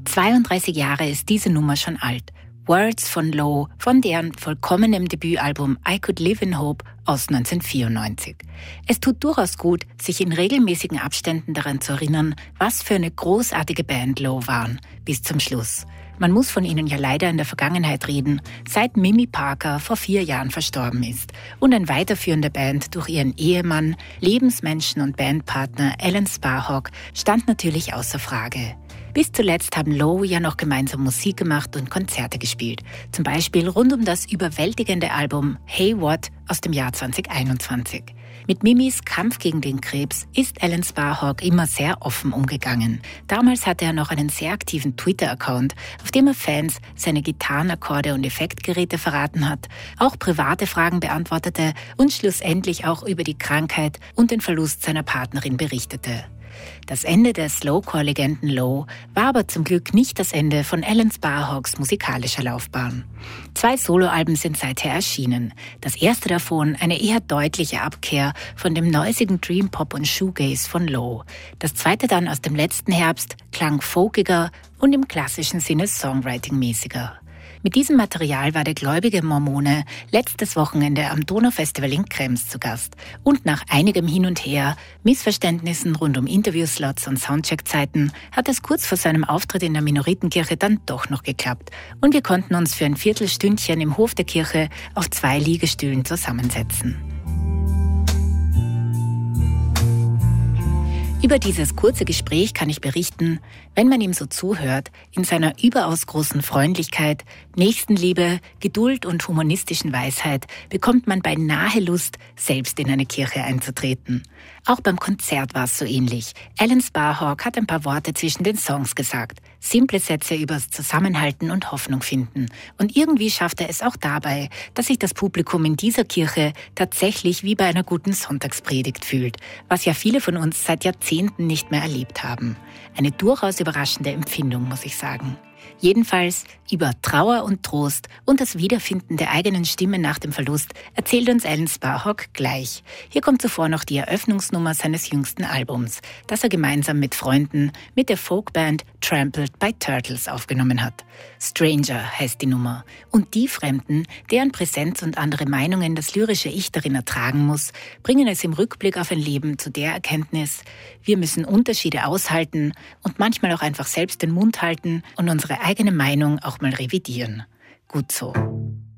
32 Jahre ist diese Nummer schon alt. Words von Low, von deren vollkommenem Debütalbum I Could Live in Hope aus 1994. Es tut durchaus gut, sich in regelmäßigen Abständen daran zu erinnern, was für eine großartige Band Low waren, bis zum Schluss. Man muss von ihnen ja leider in der Vergangenheit reden, seit Mimi Parker vor 4 Jahren verstorben ist und ein weiterführender Band durch ihren Ehemann, Lebensmenschen und Bandpartner Alan Sparhawk stand natürlich außer Frage. Bis zuletzt haben Low ja noch gemeinsam Musik gemacht und Konzerte gespielt. Zum Beispiel rund um das überwältigende Album Hey What aus dem Jahr 2021. Mit Mimis Kampf gegen den Krebs ist Alan Sparhawk immer sehr offen umgegangen. Damals hatte er noch einen sehr aktiven Twitter-Account, auf dem er Fans seine Gitarrenakkorde und Effektgeräte verraten hat, auch private Fragen beantwortete und schlussendlich auch über die Krankheit und den Verlust seiner Partnerin berichtete. Das Ende der Slowcore-Legenden Low war aber zum Glück nicht das Ende von Alan Sparhawks musikalischer Laufbahn. 2 Soloalben sind seither erschienen. Das erste davon eine eher deutliche Abkehr von dem neusigen Dream Pop und Shoegaze von Low. Das zweite dann aus dem letzten Herbst klang folkiger und im klassischen Sinne Songwriting-mäßiger. Mit diesem Material war der gläubige Mormone letztes Wochenende am Donaufestival in Krems zu Gast. Und nach einigem Hin und Her, Missverständnissen rund um Interviewslots und Soundcheckzeiten, hat es kurz vor seinem Auftritt in der Minoritenkirche dann doch noch geklappt. Und wir konnten uns für ein Viertelstündchen im Hof der Kirche auf 2 Liegestühlen zusammensetzen. Über dieses kurze Gespräch kann ich berichten, wenn man ihm so zuhört, in seiner überaus großen Freundlichkeit, Nächstenliebe, Geduld und humanistischen Weisheit bekommt man beinahe Lust, selbst in eine Kirche einzutreten. Auch beim Konzert war es so ähnlich. Alan Sparhawk hat ein paar Worte zwischen den Songs gesagt. Simple Sätze übers Zusammenhalten und Hoffnung finden. Und irgendwie schafft er es auch dabei, dass sich das Publikum in dieser Kirche tatsächlich wie bei einer guten Sonntagspredigt fühlt, was ja viele von uns seit Jahrzehnten nicht mehr erlebt haben. Eine durchaus überraschende Empfindung, muss ich sagen. Jedenfalls über Trauer und Trost und das Wiederfinden der eigenen Stimme nach dem Verlust erzählt uns Alan Sparhawk gleich. Hier kommt zuvor noch die Eröffnungsnummer seines jüngsten Albums, das er gemeinsam mit Freunden mit der Folkband Trampled by Turtles aufgenommen hat. Stranger heißt die Nummer. Und die Fremden, deren Präsenz und andere Meinungen das lyrische Ich darin ertragen muss, bringen es im Rückblick auf ein Leben zu der Erkenntnis, wir müssen Unterschiede aushalten und manchmal auch einfach selbst den Mund halten und unsere eigene Meinung auch mal revidieren. Gut so.